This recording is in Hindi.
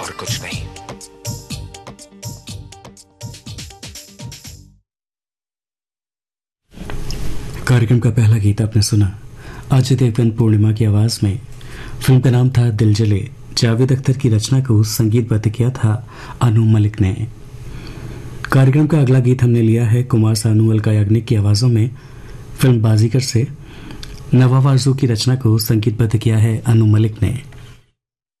और कुछ नहीं। कार्यक्रम का पहला गीत आपने सुना अजय देवगन पूर्णिमा की आवाज में। फिल्म का नाम था दिल जले। जावेद अख्तर की रचना को संगीतबद्ध किया था अनु मलिक ने। कार्यक्रम का अगला गीत हमने लिया है कुमार सानू अलका याग्निक की आवाजों में। फिल्म बाजीगर से नवाब आरजू की रचना को संगीतबद्ध किया है अनु मलिक ने।